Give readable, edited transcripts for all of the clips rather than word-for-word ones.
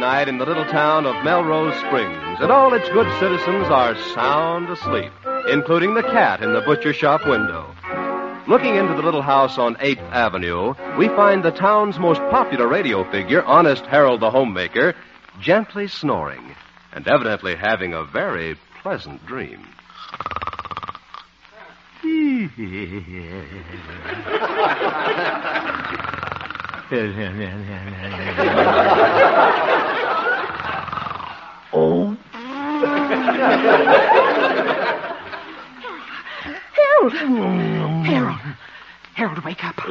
night in the little town of Melrose Springs, and all its good citizens are sound asleep, including the cat in the butcher shop window. Looking into the little house on 8th Avenue, we find the town's most popular radio figure, Honest Harold the Homemaker, gently snoring, and evidently having a very pleasant dream. Oh. Harold, wake up.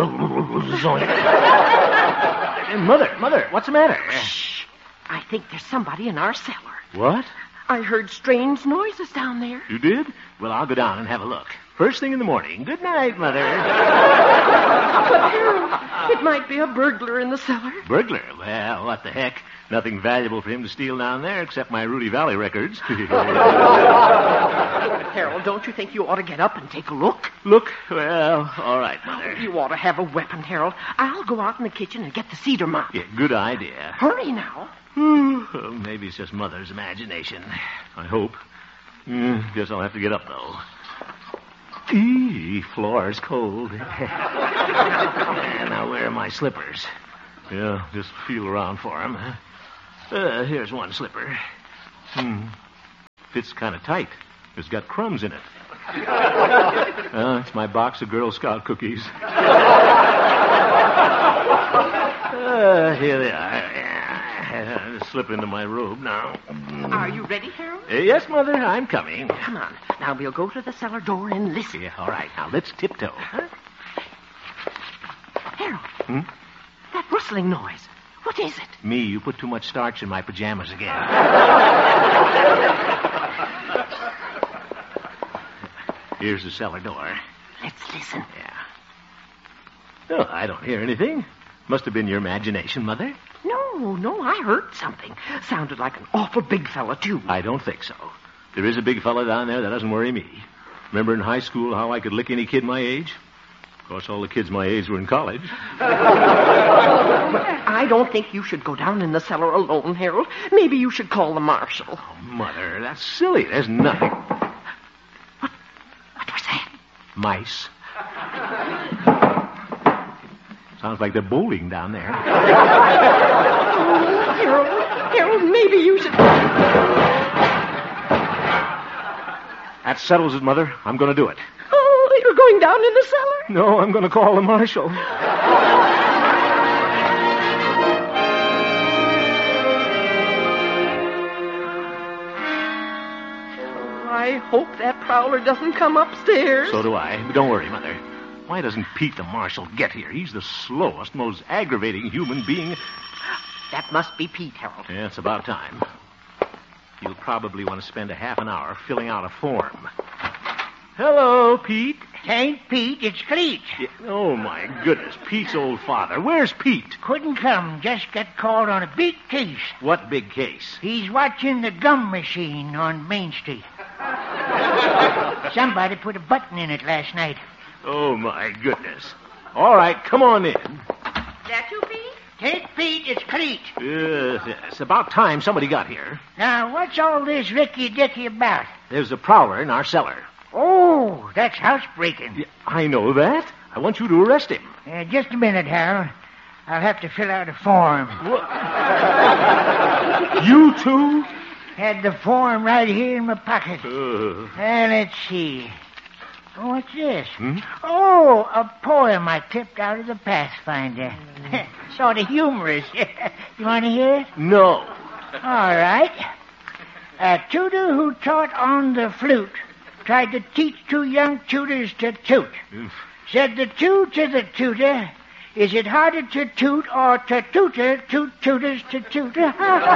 Mother, what's the matter? Shh. I think there's somebody in our cellar. What? I heard strange noises down there. You did? Well, I'll go down and have a look. First thing in the morning. Good night, Mother. But, Harold, it might be a burglar in the cellar. Burglar? Well, what the heck? Nothing valuable for him to steal down there except my Rudy Valley records. Harold, don't you think you ought to get up and take a look? Look? Well, all right, Mother. You ought to have a weapon, Harold. I'll go out in the kitchen and get the cedar mop. Yeah, good idea. Hurry now. Well, maybe it's just Mother's imagination. I hope. Guess I'll have to get up, though. Floor's cold. Now, where are my slippers? Yeah, just feel around for them. Here's one slipper. Fits kind of tight. It's got crumbs in it. It's my box of Girl Scout cookies. Here they are. Slip into my robe now. Are you ready, Harold? Yes, Mother, I'm coming. Come on. Now we'll go to the cellar door and listen. Yeah, all right. Now let's tiptoe. Harold. That rustling noise. What is it? Me, you put too much starch in my pajamas again. Here's the cellar door. Let's listen. Yeah. Oh, I don't hear anything. Must have been your imagination, Mother. No, I heard something. Sounded like an awful big fella, too. I don't think so. There is a big fella down there that doesn't worry me. Remember in high school how I could lick any kid my age? Of course, all the kids my age were in college. I don't think you should go down in the cellar alone, Harold. Maybe you should call the marshal. Oh, Mother, that's silly. There's nothing. What was that? Mice. Sounds like they're bowling down there. Harold, maybe you should... That settles it, Mother. I'm going to do it. Oh, you're going down in the cellar? No, I'm going to call the marshal. I hope that prowler doesn't come upstairs. So do I. But don't worry, Mother. Why doesn't Pete the marshal get here? He's the slowest, most aggravating human being. That must be Pete, Harold. Yeah, it's about time. You'll probably want to spend a half an hour filling out a form. Hello, Pete. It ain't Pete, it's Cleet. Yeah, oh, my goodness. Pete's old father. Where's Pete? Couldn't come, just got called on a big case. What big case? He's watching the gum machine on Main Street. Somebody put a button in it last night. Oh, my goodness. All right, come on in. That you, Pete? Take Pete, it's Cleet. It's about time somebody got here. Now, what's all this ricky-dicky about? There's a prowler in our cellar. Oh, that's housebreaking. Yeah, I know that. I want you to arrest him. Just a minute, Harold. I'll have to fill out a form. You too? Had the form right here in my pocket. Let's see. Oh, what's this? Oh, a poem I clipped out of the Pathfinder. Sort of humorous. You want to hear it? No. All right. A tutor who taught on the flute tried to teach two young tutors to toot. Said the two to the tutor, is it harder to toot or to tutor two tutors to tutor?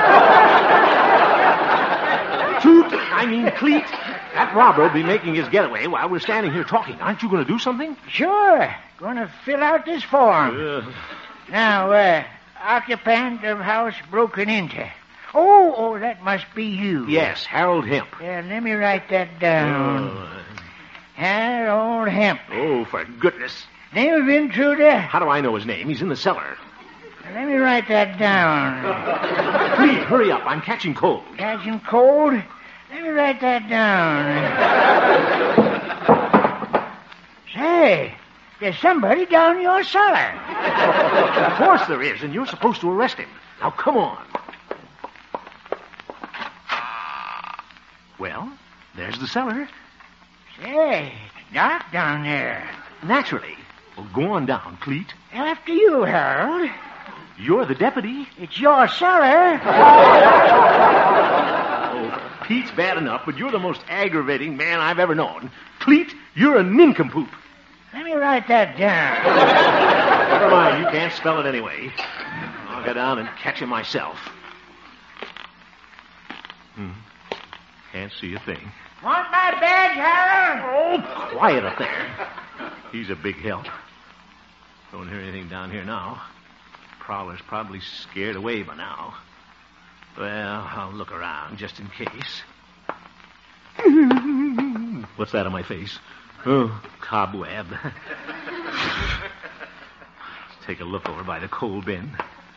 Toot, I mean Cleet. That robber will be making his getaway while we're standing here talking. Aren't you going to do something? Sure. Going to fill out this form. Now, occupant of house broken into. Oh, that must be you. Yes, Harold Hemp. Let me write that down. Harold Hemp. Oh, for goodness. Name of intruder? How do I know his name? He's in the cellar. Let me write that down. hurry up. I'm catching cold. Catching cold? Let me write that down. Say, there's somebody down your cellar. Of course there is, and you're supposed to arrest him. Now, come on. Well, there's the cellar. Say, it's dark down there. Naturally. Well, go on down, Cleet. After you, Harold. You're the deputy. It's your cellar. Oh, Pete's bad enough, but you're the most aggravating man I've ever known. Cleet, you're a nincompoop. Let me write that down. Never mind, you can't spell it anyway. I'll go down and catch him myself. Can't see a thing. Want my badge, Harold? Oh, quiet up there. He's a big help. Don't hear anything down here now. Prowler's probably scared away by now. Well, I'll look around just in case. What's that on my face? Oh, cobweb. Let's take a look over by the coal bin.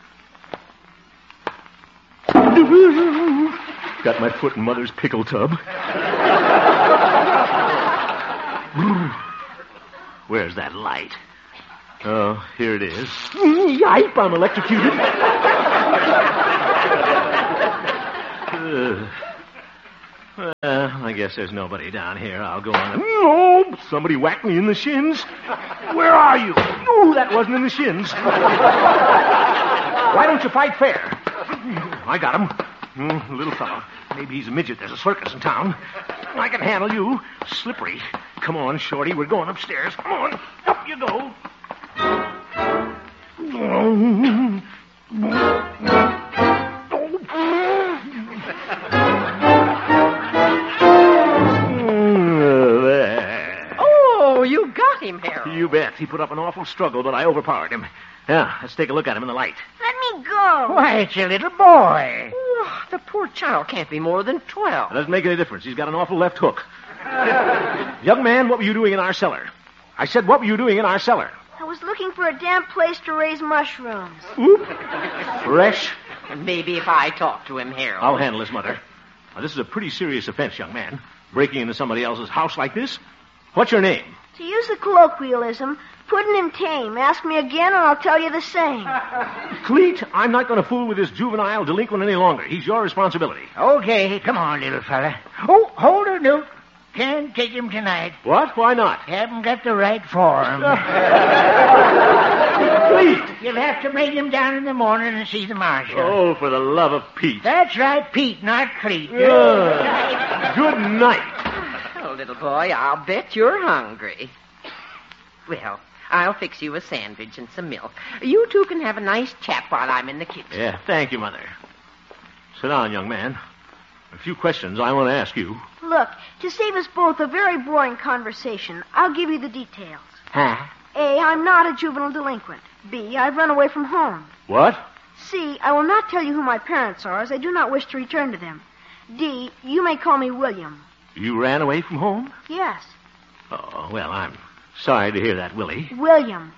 Got my foot in Mother's pickle tub. Where's that light? Oh, here it is. Yipe, I'm electrocuted. Well, I guess there's nobody down here. I'll go on. Oh, somebody whacked me in the shins. Where are you? Oh, that wasn't in the shins. Why don't you fight fair? I got him. Little fellow. Maybe he's a midget. There's a circus in town. I can handle you. Slippery. Come on, Shorty. We're going upstairs. Come on. Up you go. Oh, you got him, Harold. You bet. He put up an awful struggle, but I overpowered him. Yeah, let's take a look at him in the light. Let me go. Why, it's a little boy. Oh, the poor child can't be more than 12. It doesn't make any difference. He's got an awful left hook. Young man, what were you doing in our cellar? I said, what were you doing in our cellar? I was looking for a damp place to raise mushrooms. Oop. Fresh. Maybe if I talk to him, Harold. I'll handle this, Mother. Now, this is a pretty serious offense, young man. Breaking into somebody else's house like this. What's your name? To use the colloquialism, puddin' and tame. Ask me again and I'll tell you the same. Cleet, I'm not going to fool with this juvenile delinquent any longer. He's your responsibility. Okay, come on, little fella. Oh, hold her, Newt. Can't take him tonight. What? Why not? Haven't got the right form. Cleet! You'll have to bring him down in the morning and see the marshal. Oh, for the love of Pete. That's right, Pete, not Cleet. Good night. Oh, little boy, I'll bet you're hungry. Well, I'll fix you a sandwich and some milk. You two can have a nice chat while I'm in the kitchen. Yeah, thank you, Mother. Sit down, young man. A few questions I want to ask you. Look, to save us both a very boring conversation, I'll give you the details. Huh? A, I'm not a juvenile delinquent. B, I've run away from home. What? C, I will not tell you who my parents are, as I do not wish to return to them. D, you may call me William. You ran away from home? Yes, Oh, well, I'm sorry to hear that, Willie. William.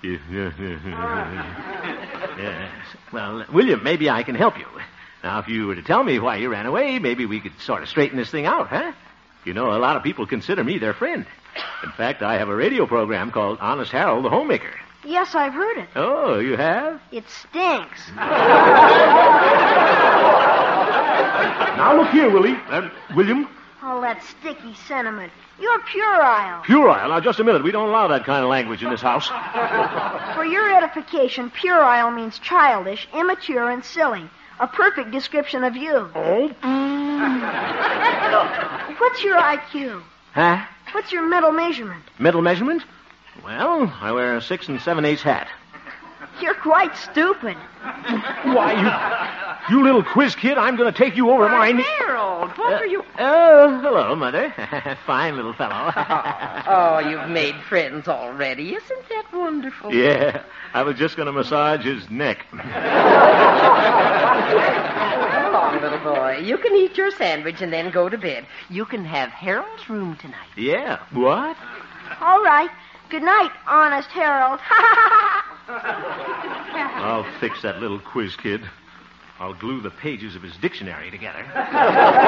Yes. Well, William, maybe I can help you. Now, if you were to tell me why you ran away, maybe we could sort of straighten this thing out, huh? You know, a lot of people consider me their friend. In fact, I have a radio program called Honest Harold the Homemaker. Yes, I've heard it. Oh, you have? It stinks. Now, look here, Willie. William? Oh, that sticky sentiment. You're puerile. Puerile. Now, just a minute. We don't allow that kind of language in this house. For your edification, puerile means childish, immature, and silly. A perfect description of you. Oh? What's your IQ? Huh? What's your mental measurement? Mental measurement? Well, I wear a 6 7/8 hat. You're quite stupid. Why, you little quiz kid, I'm going to take you over mine. Harold, what are you... Oh, hello, Mother. Fine little fellow. Oh, you've made friends already. Isn't that wonderful? Yeah, I was just going to massage his neck. Come on, little boy. You can eat your sandwich and then go to bed. You can have Harold's room tonight. Yeah, what? All right. Good night, honest Harold. I'll fix that little quiz kid. I'll glue the pages of his dictionary together.